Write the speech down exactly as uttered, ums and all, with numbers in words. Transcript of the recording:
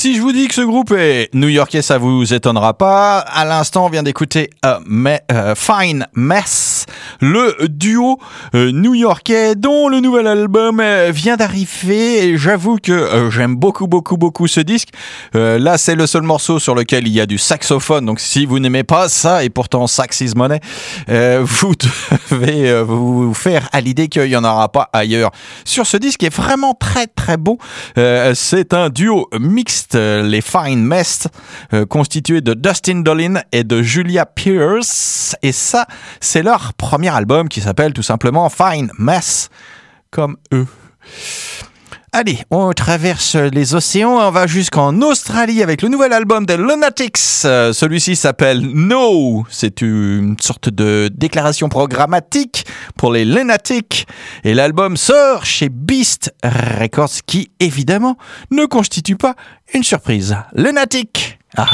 Si je vous dis que ce groupe est new-yorkais, ça vous étonnera pas. À l'instant, on vient d'écouter uh, Me- uh, Fine Mess, le duo euh, new-yorkais dont le nouvel album euh, vient d'arriver. Et j'avoue que euh, j'aime beaucoup, beaucoup, beaucoup ce disque. Euh, là, c'est le seul morceau sur lequel il y a du saxophone. Donc, si vous n'aimez pas ça, et pourtant sax is money, euh, vous devez euh, vous faire à l'idée qu'il n'y en aura pas ailleurs. Sur ce disque, qui est vraiment très, très beau. Euh, c'est un duo mixte, les Fine Mess, euh, constitué de Dustin Dollin et de Julia Pierce. Et ça, c'est leur premier album qui s'appelle tout simplement Fine Mess, comme eux. Allez, on traverse les océans, on va jusqu'en Australie avec le nouvel album des Lunatics. Euh, celui-ci s'appelle No. C'est une sorte de déclaration programmatique pour les Lunatics. Et l'album sort chez Beast Records, qui évidemment ne constitue pas une surprise. Lunatic.